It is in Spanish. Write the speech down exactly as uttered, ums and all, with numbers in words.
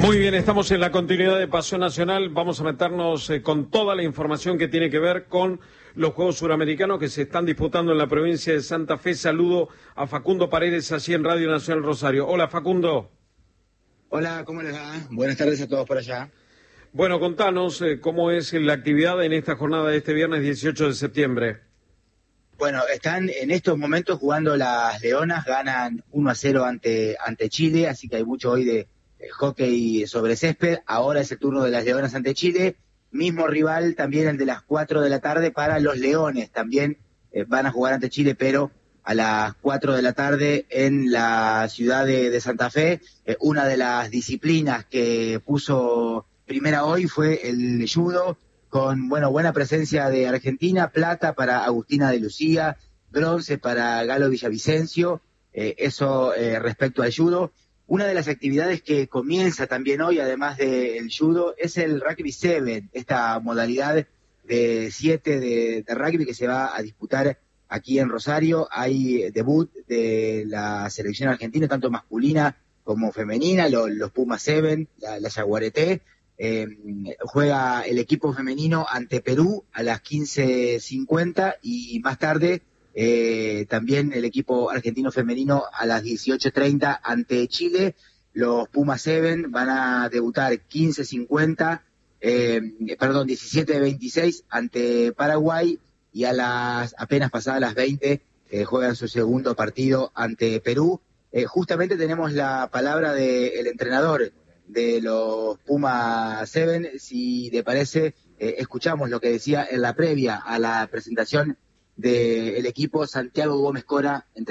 Muy bien, estamos en la continuidad de Pasión Nacional. Vamos a meternos eh, con toda la información que tiene que ver con los Juegos Suramericanos que se están disputando en la provincia de Santa Fe. Saludo a Facundo Paredes, así en Radio Nacional Rosario. Hola, Facundo. Hola, ¿cómo les va? Buenas tardes a todos por allá. Bueno, contanos eh, cómo es la actividad en esta jornada de este viernes dieciocho de septiembre. Bueno, están en estos momentos jugando las Leonas, ganan uno a cero ante, ante Chile, así que hay mucho hoy de eh, hockey sobre césped. Ahora es el turno de las Leonas ante Chile. Mismo rival también el de las cuatro de la tarde para los Leones. También eh, van a jugar ante Chile, pero a las cuatro de la tarde en la ciudad de, de Santa Fe. Eh, una de las disciplinas que puso primera hoy fue el judo, con bueno buena presencia de Argentina, plata para Agustina de Lucía, bronce para Galo Villavicencio, eh, eso eh, respecto al judo. Una de las actividades que comienza también hoy, además del judo, es el rugby siete, esta modalidad de siete de, de rugby que se va a disputar aquí en Rosario. Hay debut de la selección argentina, tanto masculina como femenina, los, los Pumas siete, la, la Yaguareté. Eh, juega el equipo femenino ante Perú a las quince cincuenta y más tarde eh, también el equipo argentino femenino a las dieciocho treinta ante Chile. Los Pumas siete van a debutar quince cincuenta, eh, perdón, diecisiete veintiséis ante Paraguay, y a las apenas pasadas las veinte eh, juegan su segundo partido ante Perú. Eh, justamente tenemos la palabra del entrenador de los Puma siete, si le parece, eh, escuchamos lo que decía en la previa a la presentación del equipo Santiago Gómez Cora, entre